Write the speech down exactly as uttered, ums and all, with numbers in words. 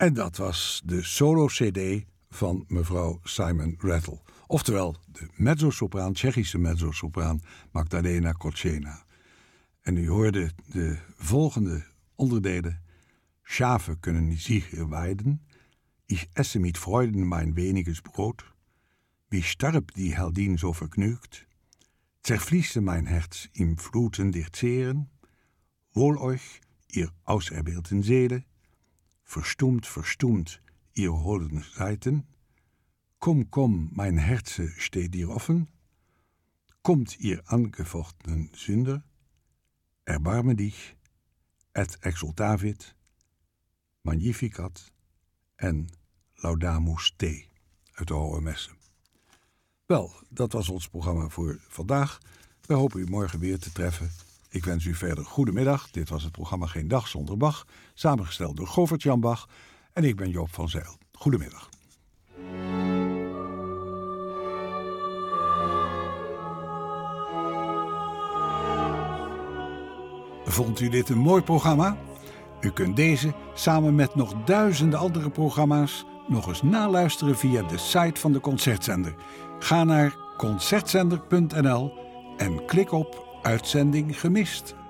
En dat was de solo-cd van mevrouw Simon Rattle. Oftewel de mezzosopraan, Tsjechische mezzosopraan Magdalena Kočena. En u hoorde de volgende onderdelen. Schafe können sich weiden. Ich esse mit Freuden mein weniges Brot. Wie starb die Heldin so vergnügt? Zerfließe mein Herz im Fluten der Zehren. Wohl euch, ihr auserwählten Seele. Verstummt, verstummt, ihr holden Seiten. Komm, komm, mein Herze steht dir offen. Kommt, ihr angefochtenen Sünder. Erbarme dich, et exultavit, Magnificat en Laudamus Te uit de Hohe Messe. Wel, dat was ons programma voor vandaag. We hopen u morgen weer te treffen. Ik wens u verder goedemiddag. Dit was het programma Geen Dag Zonder Bach, samengesteld door Govert-Jan Bach. En ik ben Joop van Zijl. Goedemiddag. Vond u dit een mooi programma? U kunt deze, samen met nog duizenden andere programma's, nog eens naluisteren via de site van de Concertzender. Ga naar concertzender punt n l en klik op Uitzending gemist.